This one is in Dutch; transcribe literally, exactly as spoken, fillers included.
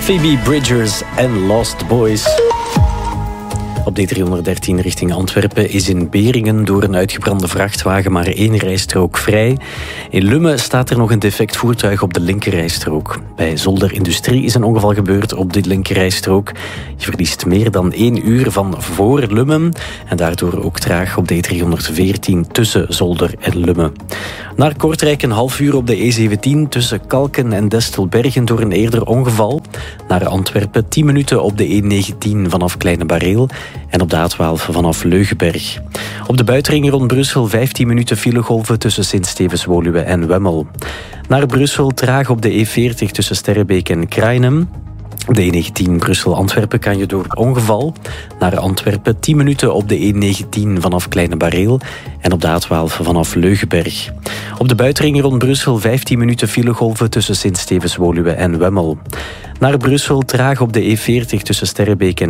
Phoebe Bridgers en Lost Boys. Op D driehonderddertien richting Antwerpen is in Beringen door een uitgebrande vrachtwagen maar één rijstrook vrij. In Lummen staat er nog een defect voertuig op de linkerrijstrook. Bij Zolder Industrie is een ongeval gebeurd op de linkerrijstrook. Je verliest meer dan één uur van voor Lummen en daardoor ook traag op D driehonderdveertien tussen Zolder en Lummen. Naar Kortrijk een half uur op de E zeventien tussen Kalken en Destelbergen door een eerder ongeval. Naar Antwerpen tien minuten op de E negentien vanaf Kleine Bareel en op de A twaalf vanaf Leugenberg. Op de buitenring rond Brussel vijftien minuten filegolven tussen Sint-Stevens-Woluwe en Wemmel. Naar Brussel traag op de E veertig tussen Sterrebeek en Krainem. De E negentien Brussel-Antwerpen kan je door ongeval. Naar Antwerpen tien minuten op de E negentien vanaf Kleine Bareel en op de A twaalf vanaf Leugenberg. Op de buitenring rond Brussel vijftien minuten filegolven tussen Sint-Stevens-Woluwe en Wemmel. Naar Brussel traag op de E veertig tussen Sterrebeek en